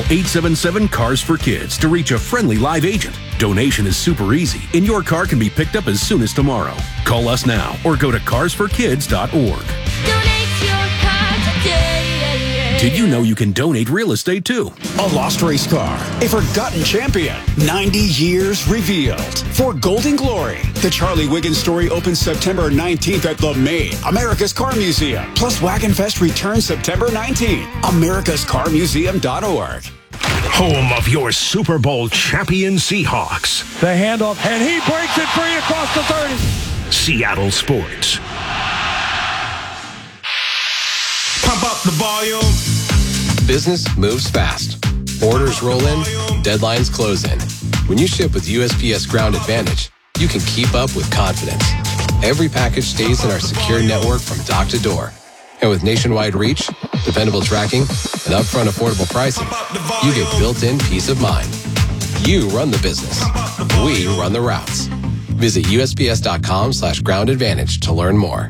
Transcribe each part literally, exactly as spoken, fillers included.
eight seven seven, CARS for Kids to reach a friendly live agent. Donation is super easy, and your car can be picked up as soon as tomorrow. Call us now or go to cars for kids dot org. Donate your car today. Did you know you can donate real estate too? A lost race car, a forgotten champion, ninety years revealed. For Golden Glory, the Charlie Wiggins story opens September nineteenth at the May, America's Car Museum. Plus Wagon Fest returns September nineteenth. americas car museum dot org. Home of your Super Bowl champion Seahawks. The handoff, and he breaks it free across the thirty. Seattle Sports. Pump up the volume. Business moves fast. Orders roll in, deadlines close in. When you ship with U S P S Ground Advantage, you can keep up with confidence. Every package stays in our secure network from dock to door. And with nationwide reach, dependable tracking, and upfront affordable pricing, you get built-in peace of mind. You run the business. We run the routes. Visit U S P S dot com slash ground advantage to learn more.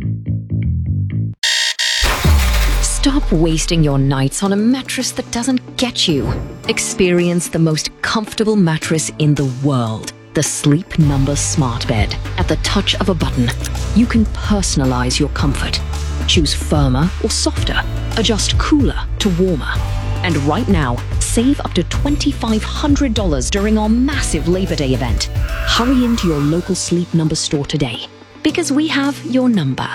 Stop wasting your nights on a mattress that doesn't get you. Experience the most comfortable mattress in the world. The Sleep Number Smart Bed. At the touch of a button, you can personalize your comfort. Choose firmer or softer. Adjust cooler to warmer. And right now, save up to two thousand five hundred dollars during our massive Labor Day event. Hurry into your local Sleep Number store today, because we have your number.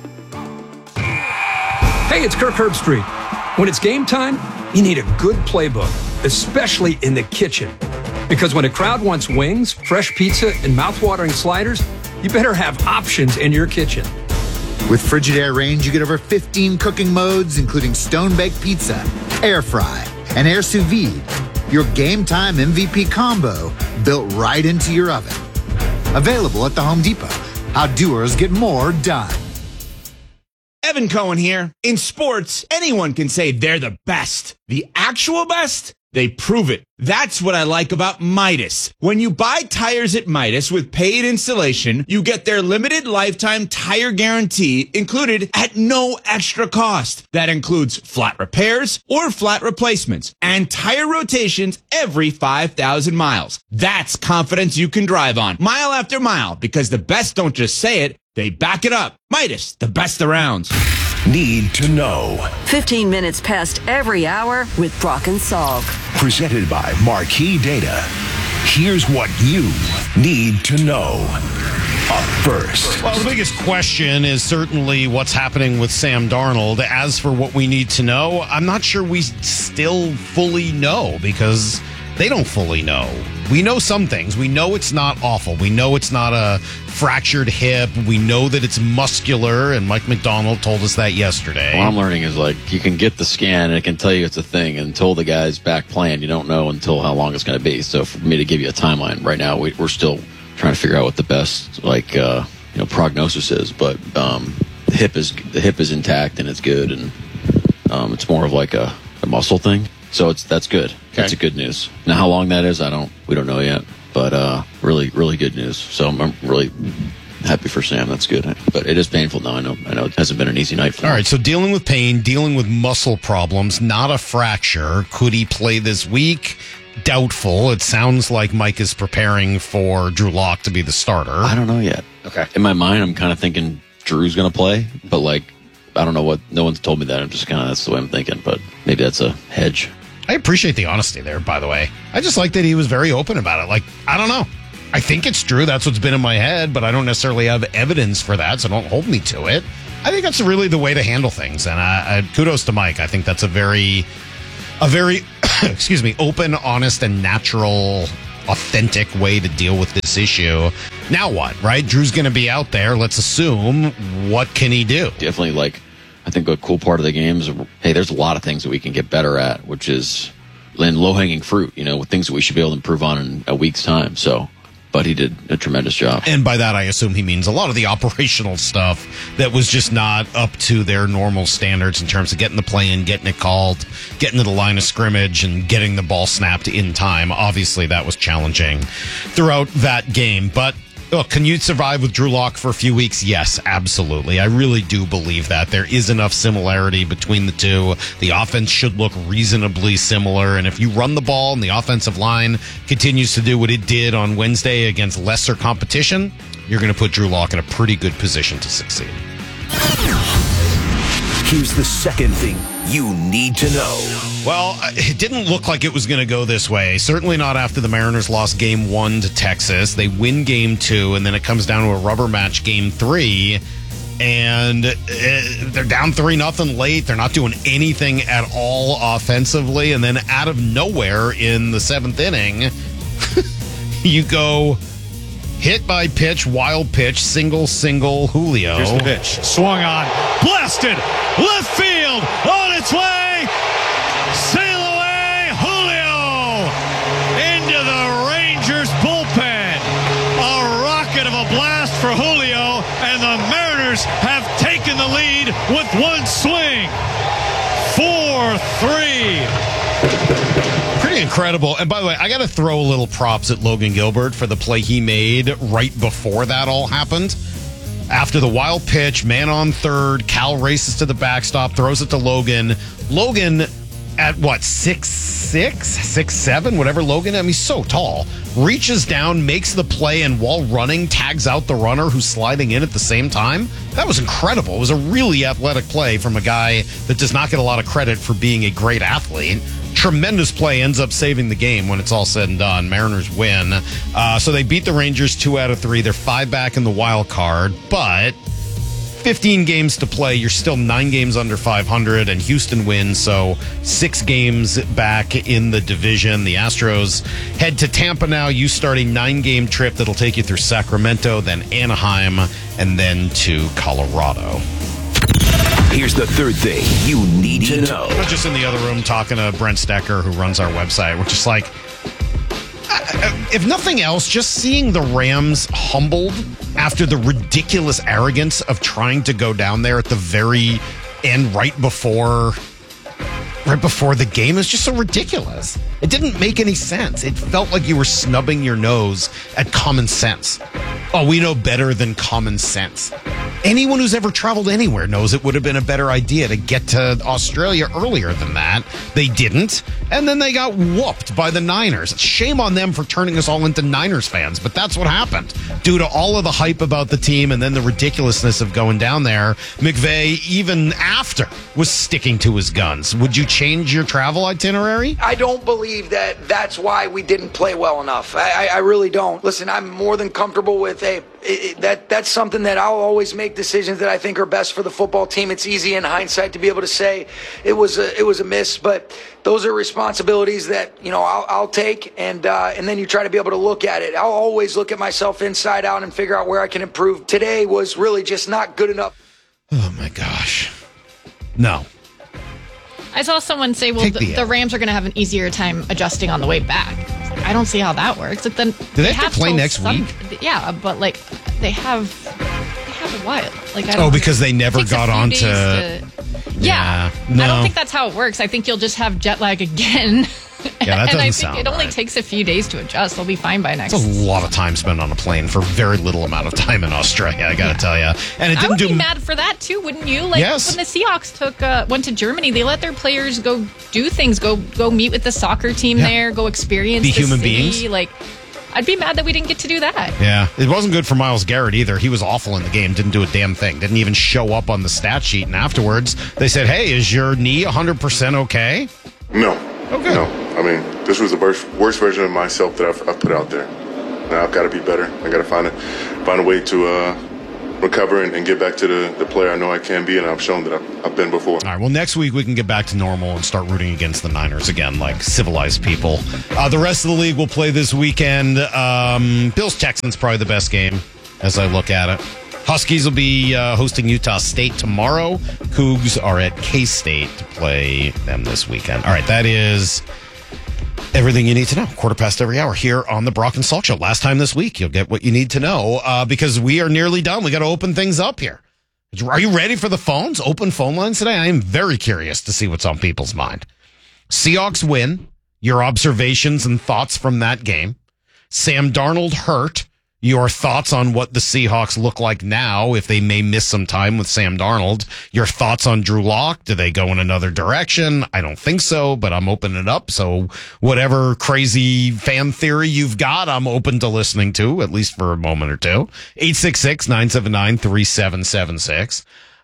Hey, it's Kirk Herbstreit. When it's game time, you need a good playbook, especially in the kitchen. Because when a crowd wants wings, fresh pizza, and mouthwatering sliders, you better have options in your kitchen. With Frigidaire Range, you get over fifteen cooking modes, including stone-baked pizza, air fry, and air sous vide. Your game time M V P combo built right into your oven. Available at the Home Depot. How doers get more done. Evan Cohen here. In sports, anyone can say they're the best. The actual best? They prove it. That's what I like about Midas. When you buy tires at Midas with paid installation, you get their limited lifetime tire guarantee included at no extra cost. That includes flat repairs or flat replacements and tire rotations every five thousand miles. That's confidence you can drive on mile after mile, because the best don't just say it, they back it up. Midas, the best around. Need to know. fifteen minutes past every hour with Brock and Salk. Presented by Marquee Data. Here's what you need to know. Up first. Well, the biggest question is certainly what's happening with Sam Darnold. As for what we need to know, I'm not sure we still fully know, because they don't fully know. We know some things. We know it's not awful. We know it's not a fractured hip. We know that it's muscular, and Mike McDonald told us that yesterday. What I'm learning is, like, you can get the scan and it can tell you it's a thing. Until the guy's back playing, you don't know until how long it's going to be. So for me to give you a timeline right now, we, we're still trying to figure out what the best, like, uh, you know, prognosis is. But um, the hip is the hip is intact and it's good, and um, it's more of like a, a muscle thing. So it's that's good. Okay. That's a good news. Now, how long that is, I don't. We don't know yet. But uh, really, really good news. So I'm, I'm really happy for Sam. That's good. But it is painful now. I know. I know it hasn't been an easy night for him. All right. So dealing with pain, dealing with muscle problems, not a fracture. Could he play this week? Doubtful. It sounds like Mike is preparing for Drew Lock to be the starter. I don't know yet. Okay. In my mind, I'm kind of thinking Drew's going to play, but like, I don't know what. No one's told me that. I'm just kind of that's the way I'm thinking. But maybe that's a hedge. I appreciate the honesty there, by the way. I just like that he was very open about it. Like, I don't know. I think it's true. That's what's been in my head, but I don't necessarily have evidence for that, so don't hold me to it. I think that's really the way to handle things, and I, I, kudos to Mike. I think that's a very, a very, excuse me, open, honest, and natural, authentic way to deal with this issue. Now what, right? Drew's going to be out there. Let's assume. What can he do? Definitely, like, I think a cool part of the game is, hey, there's a lot of things that we can get better at, which is low-hanging fruit, you know, with things that we should be able to improve on in a week's time. So, but he did a tremendous job. And by that, I assume he means a lot of the operational stuff that was just not up to their normal standards in terms of getting the play in, getting it called, getting to the line of scrimmage, and getting the ball snapped in time. Obviously, that was challenging throughout that game. But Look, can you survive with Drew Lock for a few weeks? Yes, absolutely. I really do believe that. There is enough similarity between the two. The offense should look reasonably similar. And if you run the ball and the offensive line continues to do what it did on Wednesday against lesser competition, you're going to put Drew Lock in a pretty good position to succeed. Here's the second thing you need to know. Well, it didn't look like it was going to go this way. Certainly not after the Mariners lost game one to Texas. They win game two, and then it comes down to a rubber match game three. And uh, they're down three nothing late. They're not doing anything at all offensively. And then out of nowhere in the seventh inning, you go hit by pitch, wild pitch, single, single, Julio. Here's the pitch. Swung on. Blasted. Left field. On its way. Sail away. Julio. Into the Rangers bullpen. A rocket of a blast for Julio. And the Mariners have taken the lead with one swing. four three. Pretty incredible. And by the way, I got to throw a little props at Logan Gilbert for the play he made right before that all happened. After the wild pitch, man on third, Cal races to the backstop, throws it to Logan. Logan at what, six six, six seven, whatever Logan, I mean, he's so tall, reaches down, makes the play, and while running, tags out the runner who's sliding in at the same time. That was incredible. It was a really athletic play from a guy that does not get a lot of credit for being a great athlete. Tremendous play, ends up saving the game when it's all said and done. Mariners win. Uh, so they beat the Rangers two out of three. They're five back in the wild card, but fifteen games to play. You're still nine games under five hundred, and Houston wins, so six games back in the division. The Astros head to Tampa now. You start a nine-game trip that'll take you through Sacramento, then Anaheim, and then to Colorado. Here's the third thing you need to know. I was just in the other room talking to Brent Stecker, who runs our website. We're just like, if nothing else, just seeing the Rams humbled after the ridiculous arrogance of trying to go down there at the very end, right before, right before the game, is just so ridiculous. It didn't make any sense. It felt like you were snubbing your nose at common sense. Oh, we know better than common sense. Anyone who's ever traveled anywhere knows it would have been a better idea to get to Australia earlier than that. They didn't, and then they got whooped by the Niners. Shame on them for turning us all into Niners fans, but that's what happened. Due to all of the hype about the team and then the ridiculousness of going down there, McVay, even after, was sticking to his guns. Would you change your travel itinerary? I don't believe that that's why we didn't play well enough. I, I, I really don't. Listen, I'm more than comfortable with a It, it, that that's something that I'll always make decisions that I think are best for the football team. It's easy in hindsight to be able to say it was a, it was a miss, but those are responsibilities that, you know, I'll, I'll take, and uh, and then you try to be able to look at it. I'll always look at myself inside out and figure out where I can improve. Today was really just not good enough. Oh my gosh, no. I saw someone say, well, the, the Rams are going to have an easier time adjusting on the way back. I don't see how that works. Like, then Do they, they have, have to play next some, week? Yeah, but like they have they have a while. Like I don't oh, because they never got on to. to yeah, yeah no. I don't think that's how it works. I think you'll just have jet lag again. Yeah, that doesn't and I think sound it only right. takes a few days to adjust. They'll be fine by next. It's a lot of time spent on a plane for very little amount of time in Australia, I got to yeah. tell you. And it didn't I would do be mad for that too, wouldn't you? Like yes. when the Seahawks took uh, went to Germany, they let their players go do things, go go meet with the soccer team yeah. there, go experience be the human city. beings. Like, I'd be mad that we didn't get to do that. Yeah, it wasn't good for Myles Garrett either. He was awful in the game, didn't do a damn thing, didn't even show up on the stat sheet. And afterwards, they said, "Hey, is your knee one hundred percent okay?" No. Okay. No. I mean, this was the worst, worst version of myself that I've, I've put out there. Now I've got to be better. I got to find a find a way to uh, recover and, and get back to the, the player I know I can be, and I've shown that I've, I've been before. All right. Well, next week we can get back to normal and start rooting against the Niners again, like civilized people. Uh, the rest of the league will play this weekend. Um, Bills Texans probably the best game as I look at it. Huskies will be uh, hosting Utah State tomorrow. Cougs are at K-State to play them this weekend. All right, that is everything you need to know. Quarter past every hour here on the Brock and Salk Show. Last time this week, you'll get what you need to know uh, because we are nearly done. We got to open things up here. Are you ready for the phones? Open phone lines today? I am very curious to see what's on people's mind. Seahawks win. Your observations and thoughts from that game. Sam Darnold hurt. your thoughts on what the Seahawks look like now, if they may miss some time with Sam Darnold, your thoughts on Drew Lock. Do they go in another direction? I don't think so, but I'm opening it up. So whatever crazy fan theory you've got, I'm open to listening to, at least for a moment or two. eight six six, nine seven nine, three seven seven six.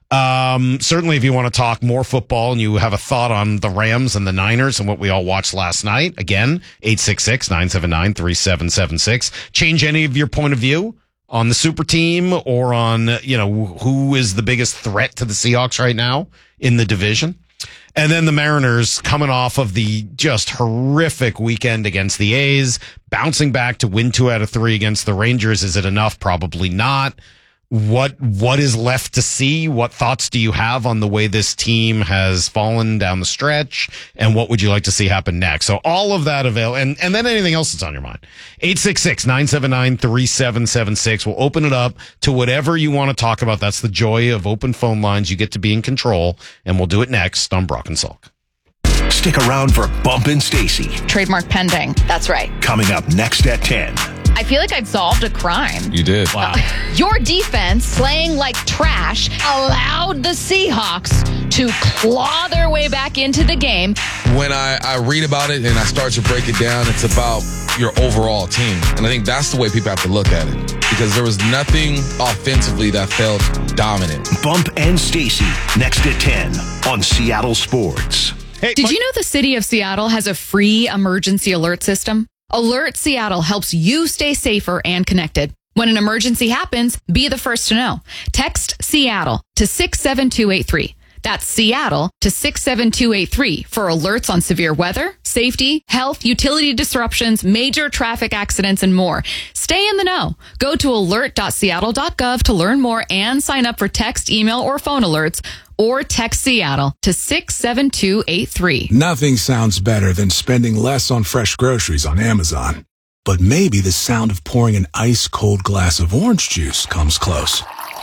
Um, certainly if you want to talk more football and you have a thought on the Rams and the Niners and what we all watched last night, again, eight six six, nine seven nine, three seven seven six. Change any of your point of view on the super team or on, you know, who is the biggest threat to the Seahawks right now in the division. And then the Mariners coming off of the just horrific weekend against the A's, bouncing back to win two out of three against the Rangers. Is it enough? Probably not. What what is left to see? What thoughts do you have on the way this team has fallen down the stretch? And what would you like to see happen next? So all of that avail and, and then anything else that's on your mind. eight six six, nine seven nine, three seven seven six. We'll open it up to whatever you want to talk about. That's the joy of open phone lines. You get to be in control, and we'll do it next on Brock and Salk. Stick around for Bump and Stacy. Trademark pending. That's right. Coming up next at ten. I feel like I've solved a crime. You did. Wow. Uh, your defense, playing like trash, allowed the Seahawks to claw their way back into the game. When I, I read about it and I start to break it down, it's about your overall team. And I think that's the way people have to look at it. Because there was nothing offensively that felt dominant. Bump and Stacy, next at ten on Seattle Sports. Hey, Did you know the city of Seattle has a free emergency alert system? Alert Seattle helps you stay safer and connected. When an emergency happens, be the first to know. Text Seattle to six seven two eight three. That's Seattle to six seven two eight three for alerts on severe weather, safety, health, utility disruptions, major traffic accidents, and more. Stay in the know. Go to alert dot seattle dot gov to learn more and sign up for text, email, or phone alerts, or text Seattle to six seven two eight three. Nothing sounds better than spending less on fresh groceries on Amazon. But maybe the sound of pouring an ice-cold glass of orange juice comes close.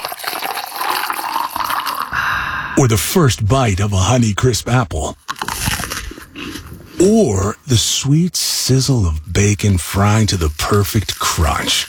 Or the first bite of a Honeycrisp apple. Or the sweet sizzle of bacon frying to the perfect crunch.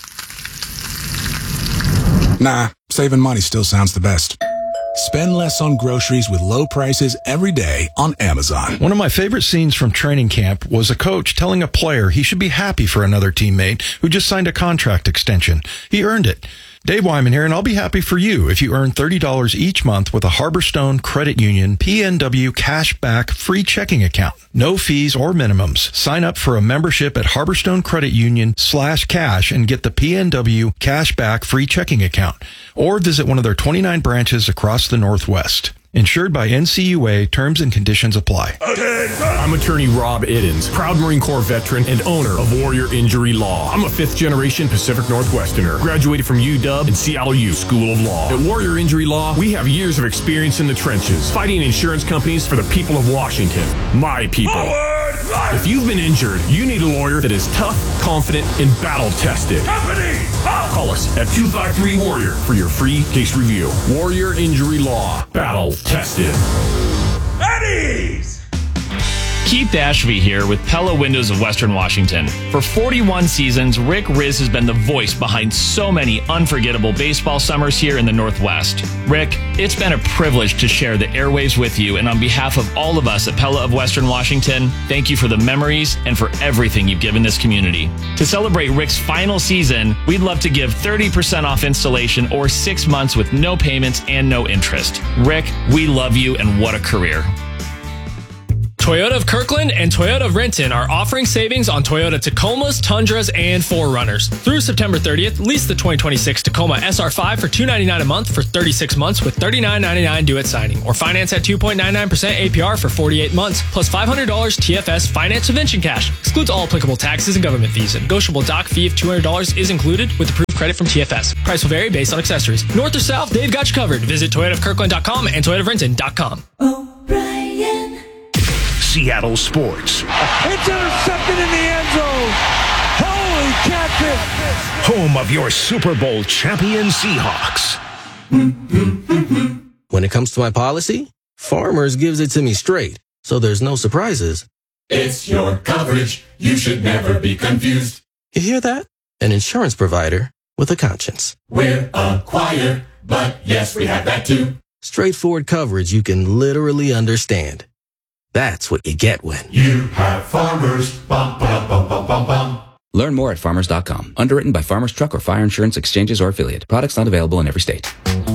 Nah, saving money still sounds the best. Spend less on groceries with low prices every day on Amazon. One of my favorite scenes from training camp was a coach telling a player he should be happy for another teammate who just signed a contract extension. He earned it. Dave Wyman here, and I'll be happy for you if you earn thirty dollars each month with a Harborstone Credit Union P N W Cashback free checking account. No fees or minimums. Sign up for a membership at Harborstone Credit Union slash cash and get the P N W Cashback free checking account. Or visit one of their twenty-nine branches across the Northwest. Insured by N C U A, terms and conditions apply. I'm attorney Rob Iddens, proud Marine Corps veteran and owner of Warrior Injury Law. I'm a fifth generation Pacific Northwesterner, graduated from U W and C L U School of Law. At Warrior Injury Law, we have years of experience in the trenches, fighting insurance companies for the people of Washington, my people. If you've been injured, you need a lawyer that is tough, confident, and battle-tested. Call us at two five three Warrior for your free case review. Warrior Injury Law. Battle-tested. Eddie's! Keith Ashby here with Pella Windows of Western Washington. For forty-one seasons, Rick Riz has been the voice behind so many unforgettable baseball summers here in the Northwest. Rick, it's been a privilege to share the airwaves with you, and on behalf of all of us at Pella of Western Washington, thank you for the memories and for everything you've given this community. To celebrate Rick's final season, we'd love to give thirty percent off installation or six months with no payments and no interest. Rick, we love you, and what a career. Toyota of Kirkland and Toyota of Renton are offering savings on Toyota Tacomas, Tundras, and four runners. Through September thirtieth, lease the twenty twenty-six Tacoma S R five for two hundred ninety-nine dollars a month for thirty-six months with thirty-nine ninety-nine due at signing, or finance at two point nine nine percent A P R for forty-eight months, plus five hundred dollars T F S finance subvention cash. Excludes all applicable taxes and government fees. A negotiable dock fee of two hundred dollars is included with approved credit from T F S. Price will vary based on accessories. North or south, they've got you covered. Visit Toyota of Kirkland dot com and Toyota of Renton dot com. O'Brien. Seattle Sports. It's intercepted in the end zone. Holy catfish. Home of your Super Bowl champion Seahawks. When it comes to my policy, Farmers gives it to me straight, so there's no surprises. It's your coverage. You should never be confused. You hear that? An insurance provider with a conscience. We're a choir, but yes, we have that too. Straightforward coverage you can literally understand. That's what you get when you have Farmers. Bum, bum, bum, bum, bum, bum. Learn more at farmers dot com. Underwritten by Farmers Truck or Fire Insurance Exchanges or Affiliate. Products not available in every state.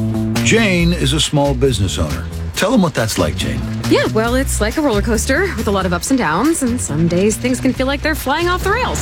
Jane is a small business owner. Tell them what that's like, Jane. Yeah, well, it's like a roller coaster with a lot of ups and downs, and some days things can feel like they're flying off the rails.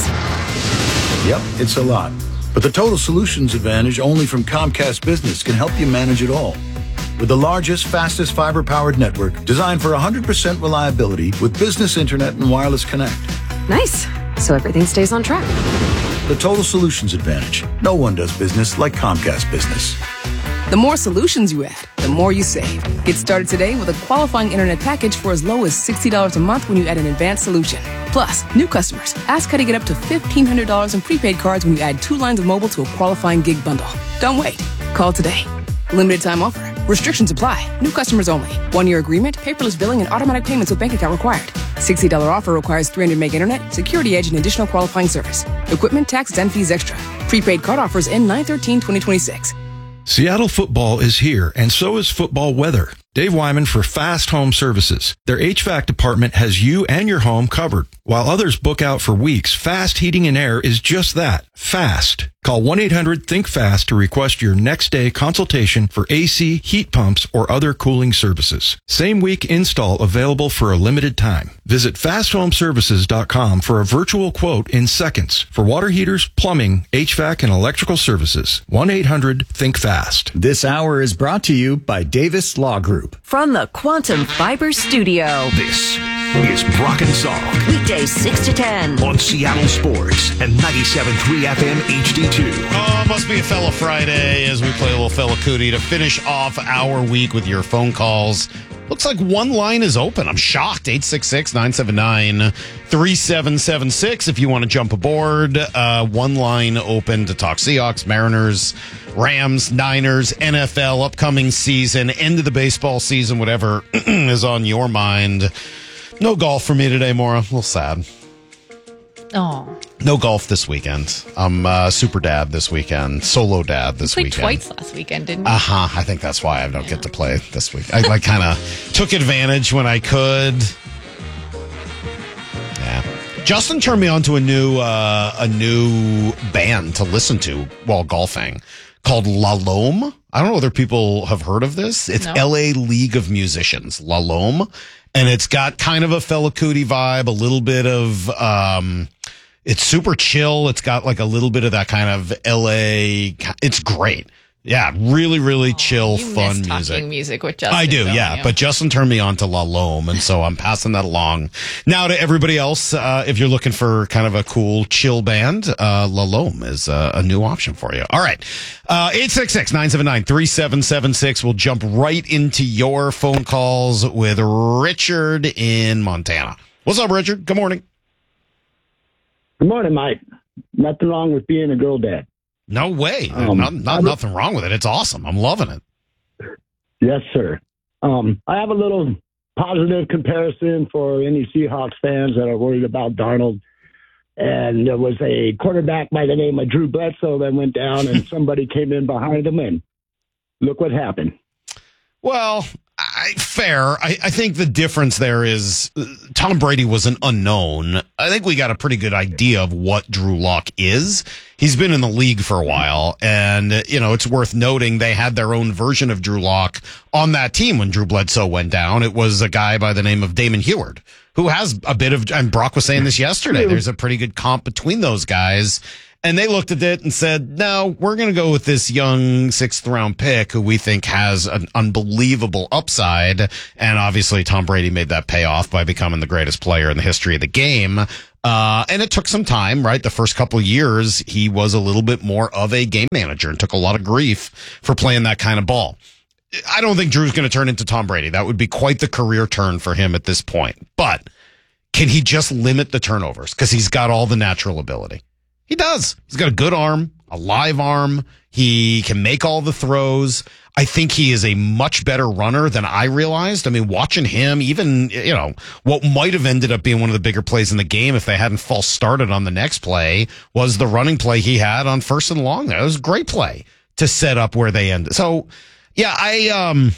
Yep, it's a lot. But the Total Solutions Advantage only from Comcast Business can help you manage it all. With the largest, fastest fiber-powered network designed for one hundred percent reliability with business internet and wireless connect. Nice. So everything stays on track. The Total Solutions Advantage. No one does business like Comcast Business. The more solutions you add, the more you save. Get started today with a qualifying internet package for as low as sixty dollars a month when you add an advanced solution. Plus, new customers, ask how to get up to fifteen hundred dollars in prepaid cards when you add two lines of mobile to a qualifying gig bundle. Don't wait. Call today. Limited time offer. Restrictions apply. New customers only. One-year agreement, paperless billing, and automatic payments with bank account required. sixty dollars offer requires three hundred meg internet, security edge, and additional qualifying service. Equipment, taxes, and fees extra. Prepaid card offers end nine thirteen twenty twenty-six. Seattle football is here, and so is football weather. Dave Wyman for Fast Home Services. Their H V A C department has you and your home covered. While others book out for weeks, Fast Heating and Air is just that, fast. Call one eight hundred think fast to request your next day consultation for A C, heat pumps, or other cooling services. Same week install available for a limited time. Visit fast home services dot com for a virtual quote in seconds for water heaters, plumbing, H V A C, and electrical services. one eight hundred think fast. This hour is brought to you by Davis Law Group. From the Quantum Fiber Studio. This is Brock and Salk. Weekdays six to ten. On Seattle Sports and ninety-seven point three F M H D two. Oh, must be a Fella Friday as we play a little Fella Cootie to finish off our week with your phone calls. Looks like one line is open. I'm shocked. eight six six, nine seven nine, three seven seven six if you want to jump aboard. Uh, one line open to talk Seahawks, Mariners, Rams, Niners, N F L, upcoming season, end of the baseball season, whatever is on your mind. No golf for me today, Maura. A little sad. Oh. No golf this weekend. I'm uh, super dad this weekend. Solo dad this you played weekend. Twice last weekend, didn't you? Uh huh. I think that's why I don't yeah. get to play this week. I, I kind of took advantage when I could. Yeah. Justin turned me on to a new uh, a new band to listen to while golfing called La Lome. I don't know whether people have heard of this. It's no. L A League of Musicians, La Lome. And it's got kind of a Fella Cootie vibe, a little bit of, um, it's super chill. It's got like a little bit of that kind of L A. It's great. Yeah, really, really oh, chill, you fun miss music. Talking music with Justin. I do, yeah. You? But Justin turned me on to La Lome, and so I'm passing that along. Now to everybody else, uh, if you're looking for kind of a cool, chill band, uh, La Lome is uh, a new option for you. All right. Uh, eight six six, nine seven nine, three seven seven six. We'll jump right into your phone calls with Richard in Montana. What's up, Richard? Good morning. Good morning, Mike. Nothing wrong with being a girl dad. No way. Um, not not nothing wrong with it. It's awesome. I'm loving it. Yes, sir. Um, I have a little positive comparison for any Seahawks fans that are worried about Darnold. And there was a quarterback by the name of Drew Bledsoe that went down, and somebody came in behind him, and look what happened. Well, I, fair. I, I think the difference there is uh, Tom Brady was an unknown. I think we got a pretty good idea of what Drew Lock is. He's been in the league for a while, and, uh, you know, it's worth noting they had their own version of Drew Lock on that team when Drew Bledsoe went down. It was a guy by the name of Damon Heward, who has a bit of, and Brock was saying this yesterday, there's a pretty good comp between those guys. And they looked at it and said, no, we're going to go with this young sixth round pick who we think has an unbelievable upside. And obviously Tom Brady made that pay off by becoming the greatest player in the history of the game. Uh, and it took some time, right? The first couple of years, he was a little bit more of a game manager and took a lot of grief for playing that kind of ball. I don't think Drew's going to turn into Tom Brady. That would be quite the career turn for him at this point. But can he just limit the turnovers? Because he's got all the natural ability. He does. He's got a good arm, a live arm. He can make all the throws. I think he is a much better runner than I realized. I mean, watching him, even, you know, what might have ended up being one of the bigger plays in the game if they hadn't false started on the next play was the running play he had on first and long there. It was a great play to set up where they ended. So, yeah, I, um,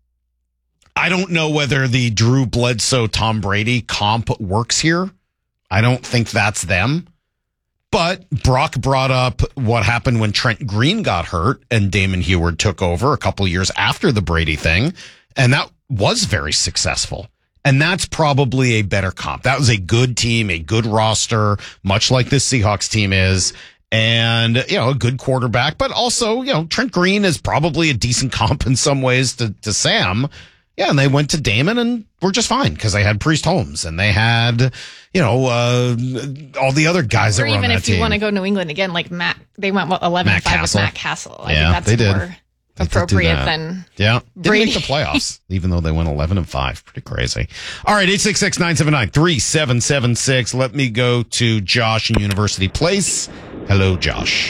I don't know whether the Drew Bledsoe, Tom Brady comp works here. I don't think that's them. But Brock brought up what happened when Trent Green got hurt and Damon Huard took over a couple years after the Brady thing. And that was very successful. And that's probably a better comp. That was a good team, a good roster, much like this Seahawks team is. And, you know, a good quarterback. But also, you know, Trent Green is probably a decent comp in some ways to, to Sam. Yeah, and they went to Damon and were just fine because they had Priest Holmes and they had, you know, uh, all the other guys or that were on that team. Or even if you want to go New England again, like Matt, they went what, eleven and five with Matt Castle. I yeah, think that's they did. more appropriate than yeah. Brady. Didn't make the playoffs, even though they went eleven and five. Pretty crazy. All right, eight six six, nine seven nine, three seven seven six. Let me go to Josh in University Place. Hello, Josh.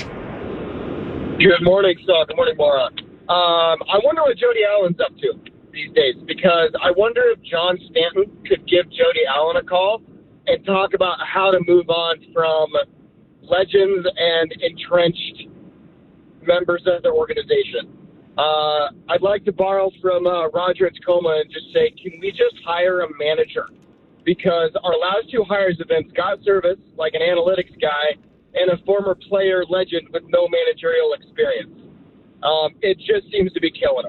Good morning, Scott. Good morning, Maura. Um, I wonder what Jody Allen's up to these days, because I wonder if John Stanton could give Jody Allen a call and talk about how to move on from legends and entrenched members of their organization. Uh, I'd like to borrow from uh, Roger in Tacoma and just say, can we just hire a manager? Because our last two hires have been Scott Service, like an analytics guy, and a former player legend with no managerial experience. Um, it just seems to be killing him.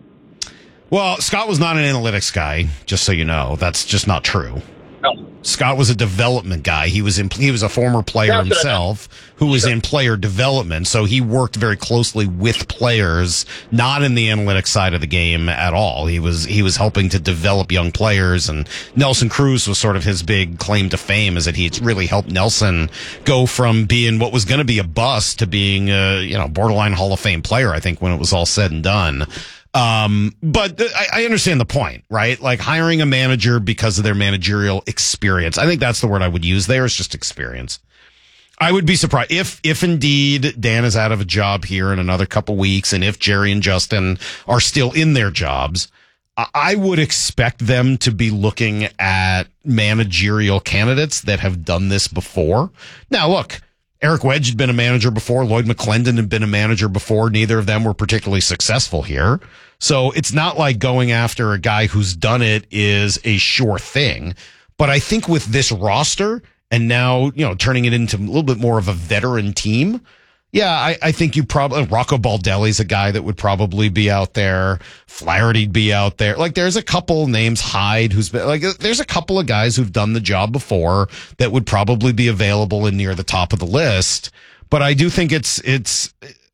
Well, Scott was not an analytics guy, just so you know. That's just not true. No. Scott was a development guy. He was in, he was a former player That's himself who was sure. in player development, so he worked very closely with players, not in the analytics side of the game at all. He was he was helping to develop young players, and Nelson Cruz was sort of his big claim to fame, is that he really helped Nelson go from being what was going to be a bust to being a, you know, borderline Hall of Fame player, I think, when it was all said and done. Um, but th- I, I understand the point, right? Like hiring a manager because of their managerial experience. I think that's the word I would use there, is just experience. I would be surprised if, if indeed Dan is out of a job here in another couple weeks, and if Jerry and Justin are still in their jobs, I would expect them to be looking at managerial candidates that have done this before. Now, look, Eric Wedge had been a manager before. Lloyd McClendon had been a manager before. Neither of them were particularly successful here. So it's not like going after a guy who's done it is a sure thing. But I think with this roster and now, you know, turning it into a little bit more of a veteran team, yeah, I, I think you probably, Rocco Baldelli's a guy that would probably be out there. Flaherty'd be out there. Like, there's a couple names, Hyde, who's been, like, there's a couple of guys who've done the job before that would probably be available and near the top of the list. But I do think it's, it's,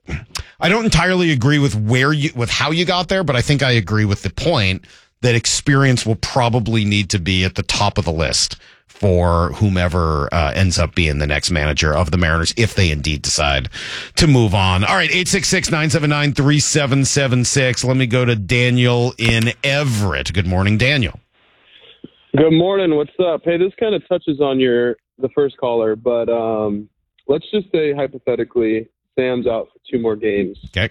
I don't entirely agree with where you, with how you got there, but I think I agree with the point that experience will probably need to be at the top of the list for whomever uh, ends up being the next manager of the Mariners, if they indeed decide to move on. All right, eight six six, nine seven nine, three seven seven six. Let me go to Daniel in Everett. Good morning, Daniel. Good morning. What's up? Hey, this kind of touches on your the first caller, but um, let's just say hypothetically Sam's out for two more games. Okay.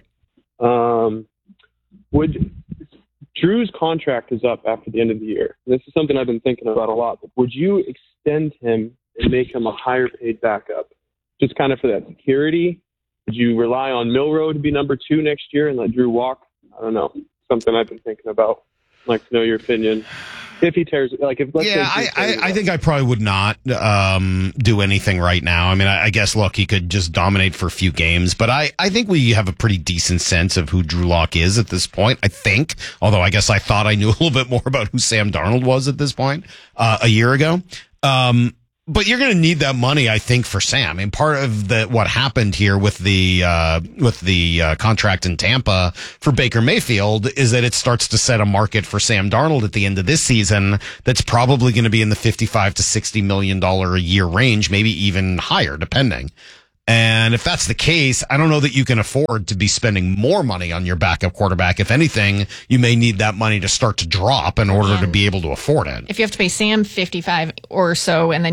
Um, would Drew's contract is up after the end of the year. This is something I've been thinking about a lot. But would you extend him and make him a higher paid backup, just kind of for that security? Would you rely on Milroe to be number two next year and let Drew walk? I don't know. Something I've been thinking about. I'd like to know your opinion. If he tears, like if let's yeah, I, I, I think I probably would not um, do anything right now. I mean, I, I guess look, he could just dominate for a few games, but I, I think we have a pretty decent sense of who Drew Lock is at this point. I think, although I guess I thought I knew a little bit more about who Sam Darnold was at this point uh, a year ago. Um, But you're going to need that money, I think, for Sam. I mean, part of the what happened here with the uh, with the uh, contract in Tampa for Baker Mayfield is that it starts to set a market for Sam Darnold at the end of this season that's probably going to be in the fifty-five to sixty million dollars a year range, maybe even higher, depending. And if that's the case, I don't know that you can afford to be spending more money on your backup quarterback. If anything, you may need that money to start to drop in order and to be able to afford it. If you have to pay Sam fifty-five or so, and then you have to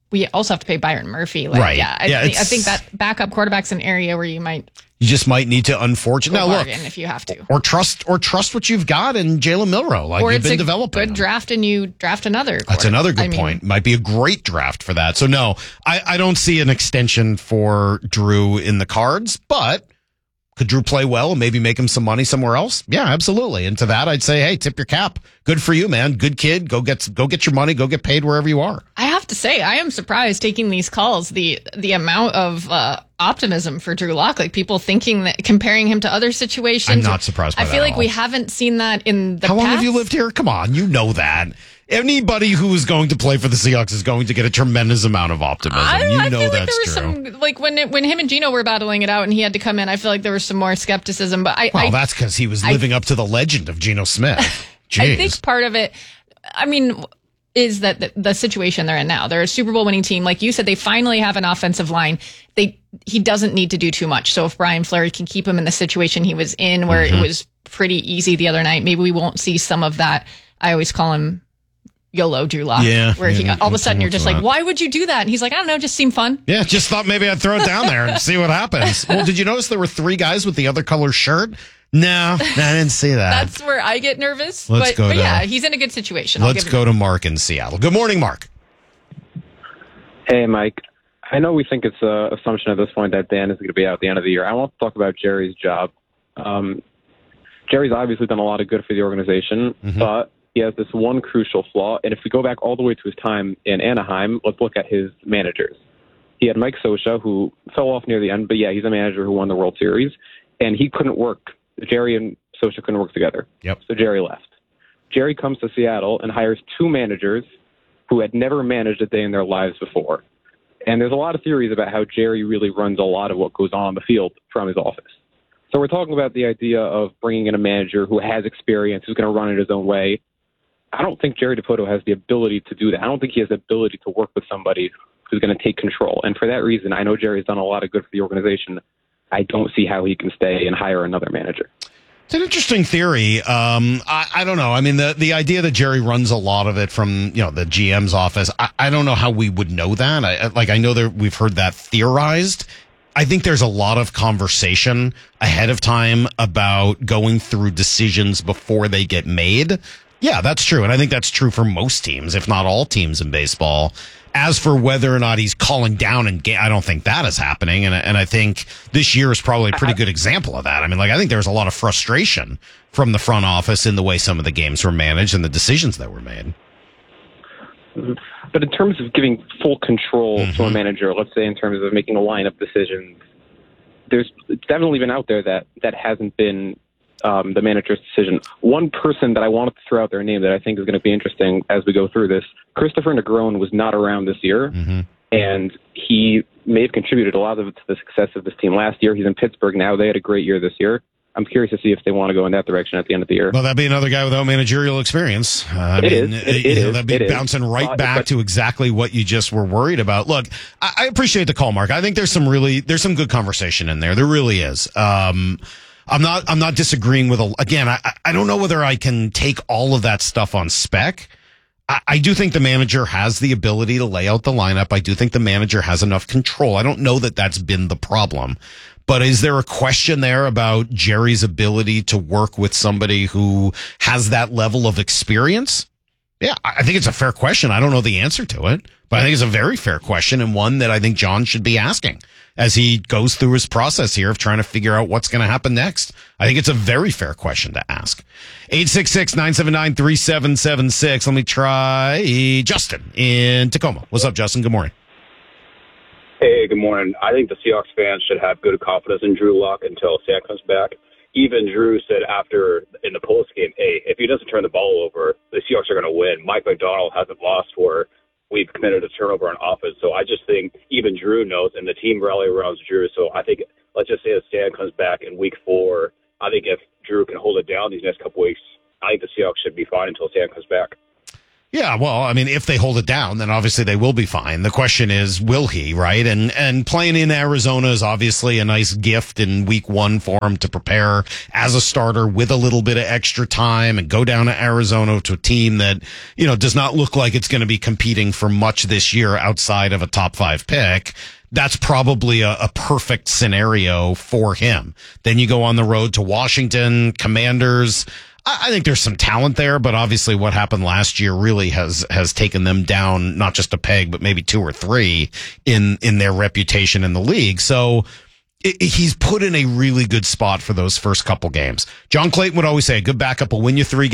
we also have to pay Byron Murphy. Like, Right. Yeah, I, Yeah, think, I it's- think that backup quarterback's an area where you might You just might need to, unfortunately, go now look, bargain if you have to. or trust, or trust what you've got in Jalen Milroe. Like or you've it's been a developing. good draft and you draft another. That's another good I mean, point. Might be a great draft for that. So no, I, I don't see an extension for Drew in the cards, but could Drew play well and maybe make him some money somewhere else? Yeah, absolutely. And to that, I'd say, hey, tip your cap. Good for you, man. Good kid. Go get go get your money. Go get paid wherever you are. I have to say, I am surprised taking these calls, the the amount of uh, optimism for Drew Lock, like people thinking that, comparing him to other situations. I'm not surprised by I that feel at like all. we haven't seen that in the How past. long have you lived here? Come on, you know that. Anybody who is going to play for the Seahawks is going to get a tremendous amount of optimism. I, you I know feel like that's there was true. some, like when it, when him and Gino were battling it out and he had to come in, I feel like there was some more skepticism. But I, Well, I, that's because he was I- living up to the legend of Geno Smith. Jeez. I think part of it, I mean, is that the, the situation they're in now. They're a Super Bowl winning team. Like you said, they finally have an offensive line. They He doesn't need to do too much. So if Brian Fleury can keep him in the situation he was in where Mm-hmm. it was pretty easy the other night, maybe we won't see some of that. I always call him YOLO Drew Lock. Yeah, Where he yeah, all of a sudden you're just that's like, that. why would you do that? And he's like, I don't know, just seem fun. Yeah, just thought maybe I'd throw it down there and see what happens. Well, did you notice there were three guys with the other color shirt? No, I didn't see that. That's where I get nervous. Let's but, go but to- yeah, he's in a good situation. I'll Let's give go him- to Mark in Seattle. Good morning, Mark. Hey, Mike. I know we think it's an assumption at this point that Dan is going to be out at the end of the year. I want to talk about Jerry's job. Um, Jerry's obviously done a lot of good for the organization, Mm-hmm. but he has this one crucial flaw. And if we go back all the way to his time in Anaheim, let's look at his managers. He had Mike Scioscia, who fell off near the end, but yeah, he's a manager who won the World Series, and he couldn't work. Jerry and Scioscia couldn't work together. Yep. So Jerry left. Jerry comes to Seattle and hires two managers who had never managed a day in their lives before. And there's a lot of theories about how Jerry really runs a lot of what goes on in the field from his office. So we're talking about the idea of bringing in a manager who has experience, who's going to run it his own way. I don't think Jerry DiPoto has the ability to do that. I don't think he has the ability to work with somebody who's going to take control. And for that reason, I know Jerry's done a lot of good for the organization. I don't see how he can stay and hire another manager. It's an interesting theory. Um, I, I don't know. I mean, the, the idea that Jerry runs a lot of it from, you know, the G M's office, I, I don't know how we would know that. I, like, I know that we've heard that theorized. I think there's a lot of conversation ahead of time about going through decisions before they get made. Yeah, that's true. And I think that's true for most teams, if not all teams in baseball. As for whether or not he's calling down and ga- I don't think that is happening. And, and I think this year is probably a pretty good example of that. I mean, like, I think there's a lot of frustration from the front office in the way some of the games were managed and the decisions that were made. But in terms of giving full control Mm-hmm. to a manager, let's say in terms of making a lineup decisions, there's it's definitely been out there that that hasn't been um, the manager's decision. One person that I wanted to throw out their name that I think is going to be interesting as we go through this, Christopher Negron was not around this year, Mm-hmm. and he may have contributed a lot of it to the success of this team last year. He's in Pittsburgh now. They had a great year this year. I'm curious to see if they want to go in that direction at the end of the year. Well, that'd be another guy without managerial experience. Uh, I It mean, is. It- you it know, is. that'd be It is. bouncing right Uh, back but- to exactly what you just were worried about. Look, I, I appreciate the call, Mark. I think there's some really, there's some good conversation in there. There really is. Um, I'm not, I'm not disagreeing with, a, again, I, I don't know whether I can take all of that stuff on spec. I, I do think the manager has the ability to lay out the lineup. I do think the manager has enough control. I don't know that that's been the problem. But is there a question there about Jerry's ability to work with somebody who has that level of experience? Yeah, I think it's a fair question. I don't know the answer to it, but I think it's a very fair question and one that I think John should be asking as he goes through his process here of trying to figure out what's going to happen next. I think it's a very fair question to ask. eight six six, nine seven nine, three seven seven six. Let me try Justin in Tacoma. What's up, Justin? Good morning. Hey, good morning. I think the Seahawks fans should have good confidence in Drew Lock until Sam comes back. Even Drew said after in the post game, hey, if he doesn't turn the ball over, the Seahawks are going to win. Mike McDonald hasn't lost where we've committed a turnover on offense. So I just think even Drew knows, and the team rally around Drew. So I think, let's just say that Stan comes back in week four. I think if Drew can hold it down these next couple weeks, I think the Seahawks should be fine until Stan comes back. Yeah, well, I mean, if they hold it down, then obviously they will be fine. The question is, will he, right? And and playing in Arizona is obviously a nice gift in week one for him to prepare as a starter with a little bit of extra time and go down to Arizona to a team that, you know, does not look like it's going to be competing for much this year outside of a top five pick. That's probably a, a perfect scenario for him. Then you go on the road to Washington, Commanders. I think there's some talent there, but obviously what happened last year really has, has taken them down, not just a peg, but maybe two or three in, in their reputation in the league. So it, he's put in a really good spot for those first couple games. John Clayton would always say a good backup will win you three games.